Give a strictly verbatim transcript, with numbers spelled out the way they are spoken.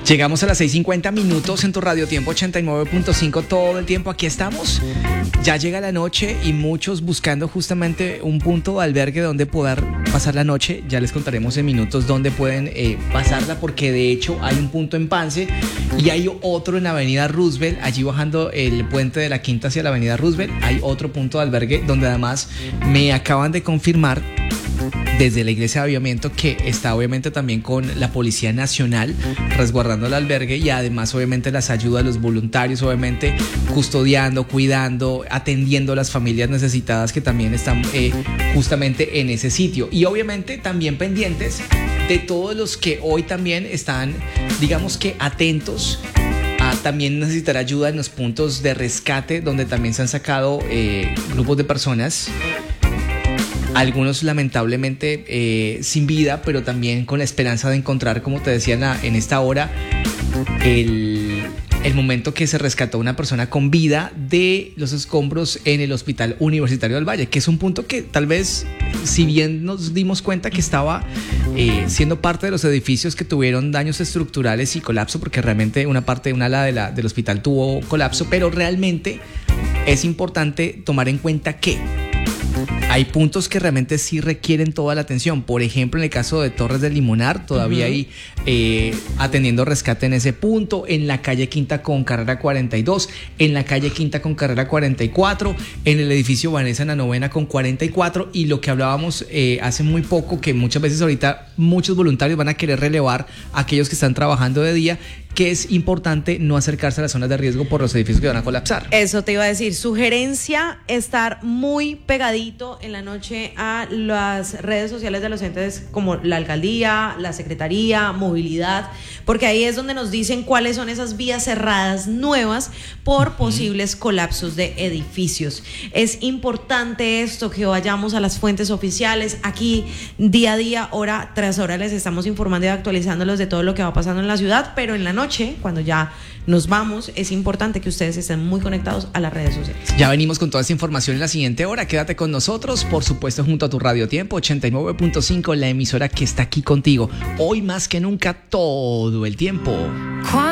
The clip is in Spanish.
Llegamos a las seis cincuenta minutos en tu Radio Tiempo ochenta y nueve punto cinco. Todo el tiempo aquí estamos. Ya llega la noche y muchos buscando justamente un punto de albergue donde poder pasar la noche. Ya les contaremos en minutos dónde pueden eh, pasarla, porque de hecho hay un punto en Pance y hay otro en la avenida Roosevelt. Allí bajando el puente de la Quinta hacia la avenida Roosevelt hay otro punto de albergue donde además me acaban de confirmar desde la Iglesia de Avivamiento que está obviamente también con la Policía Nacional resguardando el albergue, y además obviamente las ayudas de los voluntarios, obviamente custodiando, cuidando, atendiendo a las familias necesitadas que también están eh, justamente en ese sitio, y obviamente también pendientes de todos los que hoy también están, digamos que atentos a también necesitar ayuda en los puntos de rescate donde también se han sacado eh, grupos de personas. Algunos lamentablemente eh, sin vida, pero también con la esperanza de encontrar, como te decía en, la, en esta hora, el, el momento que se rescató una persona con vida de los escombros en el Hospital Universitario del Valle, que es un punto que tal vez, si bien nos dimos cuenta que estaba eh, siendo parte de los edificios que tuvieron daños estructurales y colapso, porque realmente una parte de una ala de la, del hospital tuvo colapso, pero realmente es importante tomar en cuenta que hay puntos que realmente sí requieren toda la atención. Por ejemplo, en el caso de Torres del Limonar, todavía uh-huh. hay eh, atendiendo rescate en ese punto, en la calle Quinta con carrera cuarenta y dos, en la calle Quinta con carrera cuarenta y cuatro, en el edificio Vanessa en la novena con cuarenta y cuatro, y lo que hablábamos eh, hace muy poco, que muchas veces ahorita muchos voluntarios van a querer relevar a aquellos que están trabajando de día, que es importante no acercarse a las zonas de riesgo por los edificios que van a colapsar. Eso te iba a decir, sugerencia, estar muy pegadito en la noche a las redes sociales de los entes como la alcaldía, la secretaría, movilidad, porque ahí es donde nos dicen cuáles son esas vías cerradas nuevas por uh-huh. posibles colapsos de edificios. Es importante esto, que vayamos a las fuentes oficiales. Aquí día a día, hora tras hora les estamos informando y actualizándolos de todo lo que va pasando en la ciudad, pero en la noche, cuando ya nos vamos, es importante que ustedes estén muy conectados a las redes sociales. Ya venimos con toda esta información en la siguiente hora. Quédate con nosotros, por supuesto, junto a tu Radio Tiempo ochenta y nueve punto cinco, la emisora que está aquí contigo hoy más que nunca, todo el tiempo.